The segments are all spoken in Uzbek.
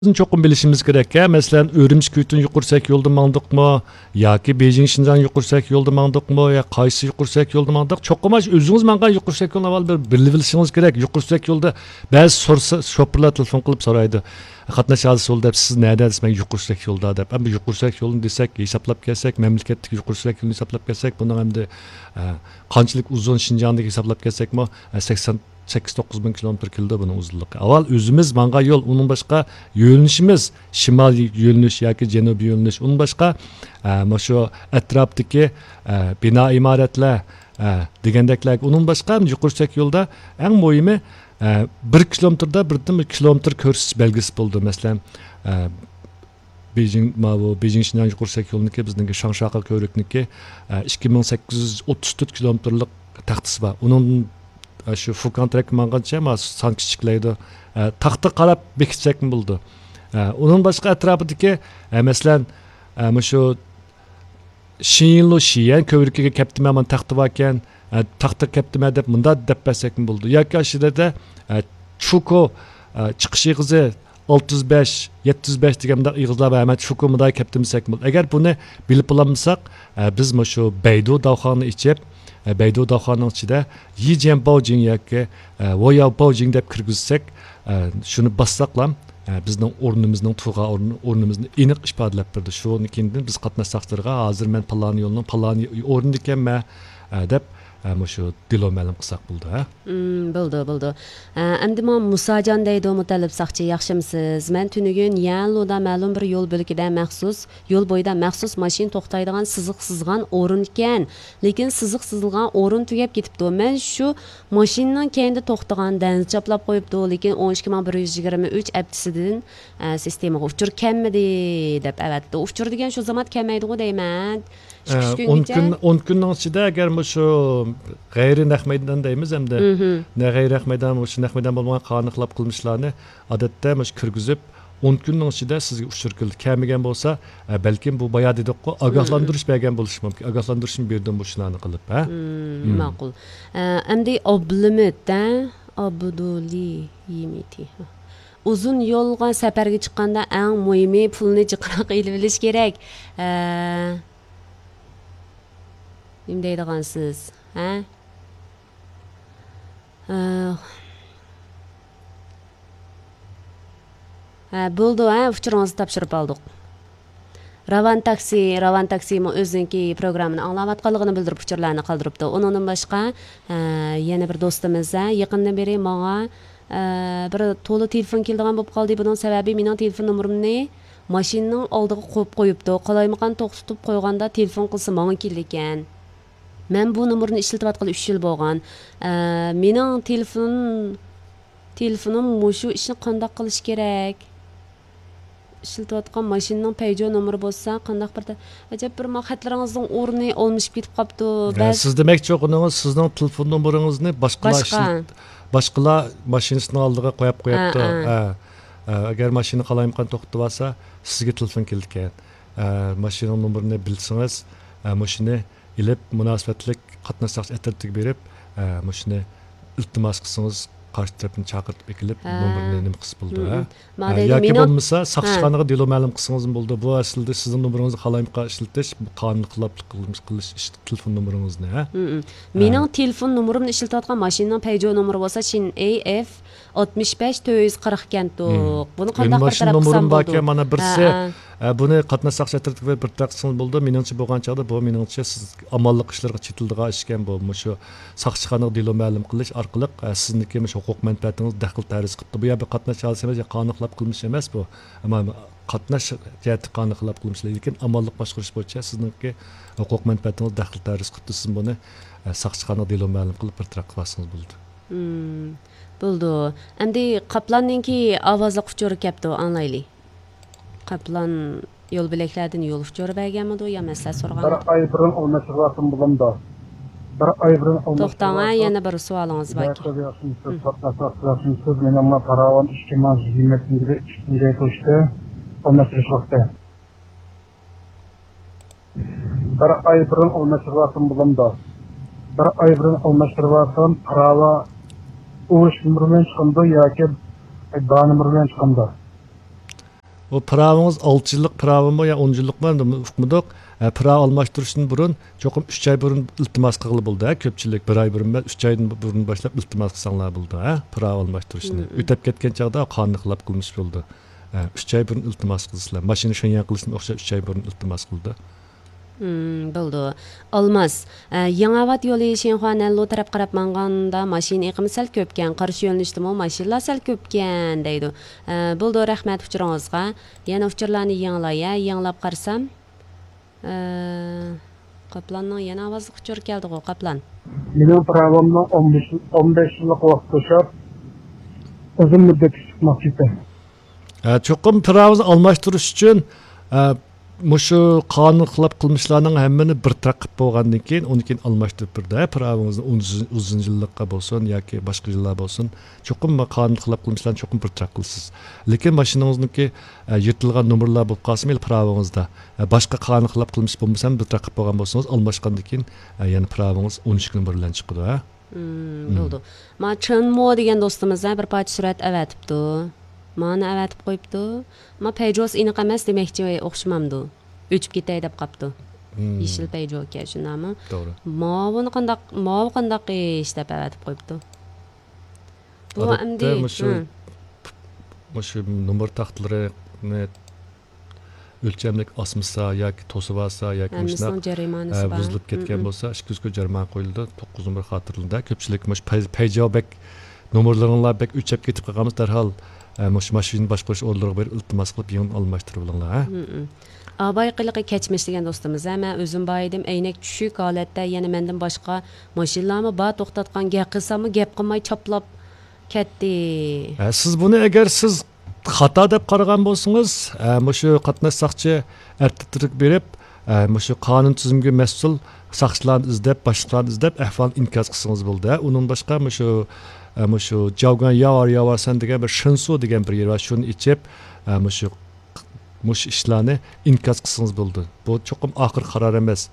Çoxum bilişimiz gerek. Mesela Ürümçi Kütün yuqursak yolda mangdıqmı, yoki Beijing Şinjan yuqursak yolda mangdıqmı, ya qaysi yuqursak yolda mangdıq. Çoxumaş özünüz mangan yuqursak yolda avval bir bilishiniz gerek. Yuqursak yolda ba'zi şopirlar telefon qilib so'raydi. Qatnashasiz yo'lda deb siz nerede desmak yuqursak yolda deb. Ama yuqursak yo'lni desak, hisoblab kelsak, mamlakatdagi yuqursak yo'lni hisoblab kelsak, buni hamda qanchalik uzun Şinjandagi hisoblab kelsakmi 8-9 bin kilometr kildi bunun uzunluğu. Aval özümüz manga yol, onun başka yönüşümüz, şimal yönüş yoki janubiy yönüş, onun başka şu etrafdaki bina imaretler degandeklar, onun başka yuqursak yolda en muhimi 1 kilometrda 1 kilometr ko'rsatish belgisi bo'ldi. Masalan, Beijing Şinjan yuqursak yo'lniki bizningki Shangshaqa ko'rikniki 2834 kilometrlik taxtisi var. Onun şu Fukan Trek mangancha ama san kichiklaydi. Taxta qarab bekitsak mı buldu. Onun başka etrafındaki mesela şu Şinlu Şiyen kövrükiga keptim hemen taxta varken taxta keptim deb mında deb bersak mı buldu. Yoki aşırıda Chuko chiqish yig'izi 605 705 deganda yig'izlar va Chuko mında keptimsak mı? Eğer bunu bilib olamsak biz şu Beidu davxoni ichib Beidu davxoning ichida Yijian Baojing yoki Woyao Baojing deb kirgizsak, shuni bassaqlam bizning o'rnimizning tug'an o'rnimizni aniq ifodalab berdi. Shuni keyin biz qatnashchilarga hozir men plan yo'lning plan o'rnida ekanman deb şu dilo ma'lum qilsak bo'ldi. Bo'ldi. Endi men Musajon deydi mutalib saqchi, yaxshimisiz? Men tunugun Yanluda ma'lum bir yo'l bo'lkida maxsus, yo'l bo'yida maxsus mashin to'xtaydigan siziq sizgan o'rin ekan. Lekin siziq sizilgan o'rin tugab ketibdi. Men shu mashinaning keyinda to'xtagan daniz chaplab qo'yibdi, lekin 12123 aptisidan sistemaga uchur kelmadi deb avatdi. Uchur degan shu zaman kelmaydi-ku deyman. 10 kunning ichida agar şu g'ayri naq maydon deymiz hamda g'ayri naq maydon shu naq maydon bo'lmagan qonunlab qilmishlarni odatda mush kirgizib 10 kunning ichida sizga uchur kelmagan bo'lsa balkim bu boya dedik-ku ogohlantirish bergan bo'lishi mumkin. Ogohlantirishni berdim bu shularni qilib, ha? Ma'qul. Endi oblimida Abduli yimiti. Uzun yo'lga safarga chiqqanda eng muhimi pulni jiqroq ilib bilish kerak. Nima deydigansiz, ha? Bo'ldi, uchuringizni topshirib oldik. Ravan taksi o'ziniki programmani anglayotganligini bildirib uchurlarni qoldiribdi. Undan boshqa yana bir do'stimiz yaqindan beri menga bir to'la telefon keldigan bo'lib qoldi. Buning sababi mening telefon nomerimni mashinaning oldiga qo'yib qo'yibdi. Qolaymaqan to'xtatib qo'yganda telefon qilsa menga keldi ekan. Men bu nomerni ishlatayotgan 3 yil bo'lgan. Mening telefonim mushu ishni qanday qilish kerak? Ishlatayotgan mashinaning Peugeot nomeri bo'lsa, qanday bir ajab bir xatlaringizning o'rni olmishib ketib qopti. Siz demakchi o'qingiz, sizning telefon nomeringizni boshqalar mashinasining oldiga qo'yib qo'yapti. Agar mashina qalaymaqan to'xtatib olsa, sizga telefon keldi ekan. Mashina nomerini bilsangiz, mashina ilib munosabatlik qatnashchilar e'tirtiga berib, mashina iltimos qilsangiz qarshi tarafni chaqirib ekilib nomerni nima qilib bo'ldi, ha? Yoki bo'lmasa saqchixonaga delo ma'lum qilsangiz bo'ldi. Bu aslida sizning nomeringizni qalaymaqan ishlatish, qonun xiloflik qilish telefon nomeringizni, ha? Mening telefon nomerimni ishlatayotgan mashinaning Peugeot nomeri bo'lsa Shin AF 65440 ekan-ku. Buni qanday qilib qilsam bo'ldi? Mana birsi buni qatnashchilar e'tirtiga bir taqsimol bo'ldi. Meningcha bo'lgan chog'da bu meningcha siz amonlik ishlarga chetildigan ishgan bu. Shu saqchixonaga delo ma'lum qilish orqali sizniki huquq manfaatingiz daxl tariz qildi. Bu yerda qatnashchilar emas, qonunlab qilmish emas bu. Ammo qatnash jihati qonunlab qilmish, lekin amonlik boshqarish bo'yicha sizniki huquq manfaatingiz daxl tariz qildi. Siz buni saqchixonaga delo ma'lum qilib bir taraf qilsangiz bo'ldi. Bo'ldi. Endi Qaplanninki ovozli uchur kepti, anglaylik. Qaplan yo'l bilaklardan yo'l uchur berganmidi yo masala so'ragan? Bir oy burun almashtirib bulamda. Bir oy burun to'xtang, yana bir savolingiz bor. Siz menga paravan 2020-yilda ishga qo'shdi. Almashtirish vaqti. Bir oy burun almashtirib bulamda. Bir oy burun almashtirib parava urush numeridan chiqindi yoki donim bilan chiqindi. o pravınız 6 yıllık pravı mı ya 10 yıllık mı hukmuduk. Pra almashtirishdan burun cho'qim 3 oy burun iltimos qilib bo'ldi. Ko'pchilik 1 oy burun emas, 3 oydan burun boshlab iltimos qilsanglar bo'ldi. Pra almashtirishni. O'tib ketgan chaqda qonun xilab qilmish bo'ldi. 3 oy burun iltimos qilsizlar. Mashina shunday qilishni o'xshab 3 oy burun iltimos qildi. Bo'ldi. Olmaz. Yangivat yo'li Shenxuanallo taraf qarab manganda mashina iqimi sal ko'pkan, qarshi yo'nalishdimi mashinalar sal ko'pkan deydi. Bo'ldi, rahmat uchuringizga. Yana uchurlarni yanglab qarsam Qaplanning yana ovozi uchur keldi go Qaplan. Mening pravomni 15 yillik vaqt qo'shib uzun muddat chiqmoqchi ekan. Cho'qim pravni almashtirish uchun mushu qonun xilab qilmishlarning hammani bir taqib bo'lgandan keyin uni keyin almashtirib birda pravingizni uzun yillikqa bo'lsin yoki boshqa yillar bo'lsin cho'qim qonun xilab qilmishlarni cho'qim bir taq qilsiz. Lekin mashinangizniki yirtilgan nomerlar bo'lib qolsa pravingizda boshqa qonun xilab qilmish bo'lmasa bir taqib bo'lgan bo'lsangiz almashgandan keyin yana pravingiz 13 kun bilan chiqadi. Bo'ldi. Ma Chenmo degan do'stimiz bir parcha surat avatibdi. Mani avatib qo'yibdi. Ma Peugeot iniq emas demoqchi o'xshamamdi. O'chib ketay deb qopdi. Yeshil Peugeot ekan, shundami? To'g'ri. Mavi qandaq ish deb avatib qo'yibdi. Bu endi mushu nomer taxtlarini o'lchamlik osmasa yoki to'sib olsa yoki buzilib ketgan bo'lsa 200 kun jarima qo'yildi. 9 nomer xotirlarda ko'pchilik mush Peugeot bek nomerlaringlar bek o'chab ketib qolganmiz darhol mush mashina boshqarish o'rnlariga bir iltimos qilib yangi almashtirib olinglar. Abay qiliqi keçmiş degan do'stimiz, men o'zim boyidim aynak tushuk holatda yana mendan boshqa mashinalarni bor to'xtatgan gap qilsam gap qilmay choplab ketdi. Siz buni agar siz xato deb qaragan bo'lsangiz, mushu qatnashsaqchi ertatirib berib, mushu qonun tizimiga mas'ul saqchilarni izlab, boshqalarni izlab ahvolni inkos qilsangiz bo'ldi. Uning boshqa mushu javgan yavar san degan bir shinsu degan bir yer va shuni ichib mush ishlarni inkos qilsangiz bo'ldi. Bu cho'qim oxir qaror emas.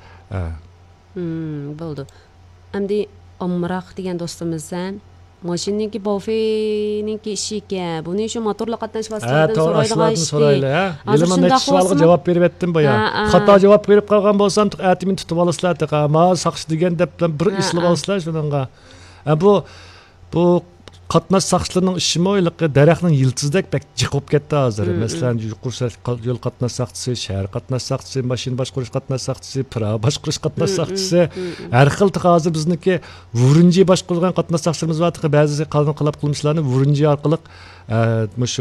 Bo'ldi. Endi Omroq degan do'stimizdan mashinaniki Bofininki ishi ekan. Buni shu motorli qatnash vositalaridan so'raydigan ish. Hozir shunday savolga javob berib etdim boya. Xato javob berib qolgan bo'lsam, atimin tutib olasizlar, ma saqchi degan deb bir islab olasizlar shunga. Bu qatnash saqchilarining ishimi o'yliqi daraxtning yiltizdek bak jiqib ketdi hozir. Masalan, yo'l qatnash saqchisi, shahar qatnash saqchisi, mashina boshqarish qatnash saqchisi, pra boshqarish qatnash saqchisi, har xil hozir bizniki vurunji boshqargan qatnash saqchilarimiz bor. Ba'zi qonun qilib qilmishlarni vurunji orqali mushu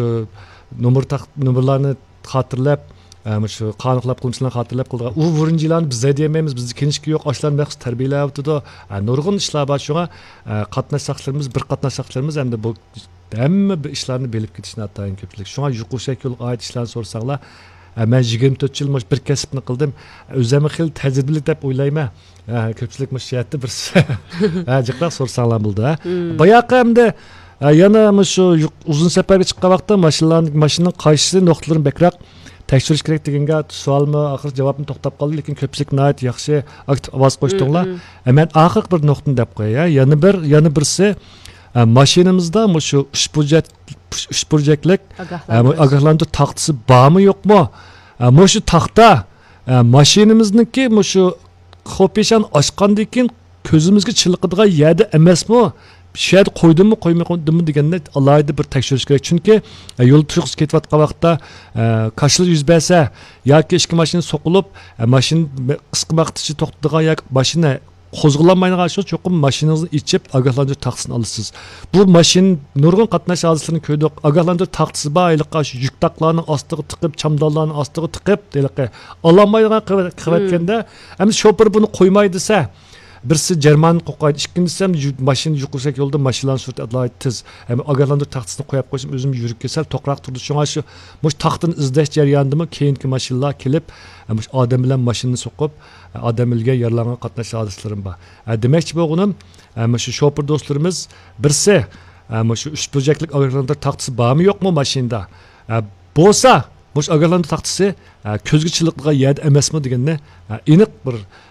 nomerlarni xotirlab shu qonun qilib qilmishlarni xotirlab qilgan. U vurunjilarni biz demaymiz, bizning kinishki yo'q, oshlarni maxsus tarbiyalayapti-da. Nurg'un ishlar bor shunga qatnash saqchilarimiz, bir qatnash saqchilarimiz endi bu hamma ishlarni bilib ketishni atayin ko'pchilik. Shunga yuqishak yo'l oid ishlarni so'rasanglar, men 24 yil bir kasbni qildim. O'zimni xil tajribali deb o'ylayman. Ko'pchilik mushiyatni bir jiqroq so'rasanglar bo'ldi. Boyoqi hamda yana shu uzun safarga chiqqan vaqtda mashinaning qaysi nuqtalarini bekroq tekshirish kerak deganga savolmi oxir javobni to'xtab qoldi, lekin ko'pchilik nihoyat yaxshi aktiv ovoz qo'shdinglar. Men oxir bir nuqtani deb qo'yay. Yana birsi mashinamizda shu uchburjaklik ogohlantirish taxtasi bormi yo'qmi? Shu taxta mashinamizniki shu xopeshan ochgandan keyin ko'zimizga chiliqadigan yerda emasmi? Şayet qo'ydimmi qo'ymadimmi deganda alohida bir tekshirish kerak. Chunki yo'l turib ketayotgan vaqtda qashlik yuz bersa yoki ikki mashina so'qilib, mashina qisqa vaqt ichida to'xtadigan yoki mashina qo'zg'alanmaydigan shu cho'qim mashinangizni ichib ogohlantirish taxtasini olasiz. Bu mashina nurg'un qatnash hodislarini ko'rdik. Ogohlantirish taxtasi bor, yuk taqlarning ostiga tiqib, chamdonlarning ostiga tiqib, ololmaydigan qilayotganda, endi shofer buni qo'ymaydi desa, birisi Jerman qo'ydi, ikkinchisi ham mashina yuqursak yo'lda mashinalarni surati alohida tiz. Ogohlantirish taxtasini qo'yib qo'yishim o'zim yurib kelsam to'qroq turdi. Shunga shu taxtani izlash jarayonidami keyingi mashinalar kelib, odam bilan mashinani so'qib, odamlarga yaralangan qatnash hodislarim bor. Demakchi bo'lganim, shu shofer do'stlarimiz birisi shu uchburjaklik ogohlantirish taxtasi bormi yo'qmi mashinada? Bo'lsa, mush ogohlantirish taxtasi ko'zga chiliqdigan yerda emasmi deganni aniq bir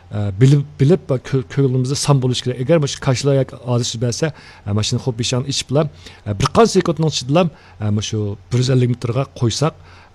bilib ko'nglimizda sam bo'lish kerak. Agar shu kashlar yoki ozish bersa, mashina xo'p beshani ichib bilan bir qancha sekundning ichida shu 150 metrga qo'ysak,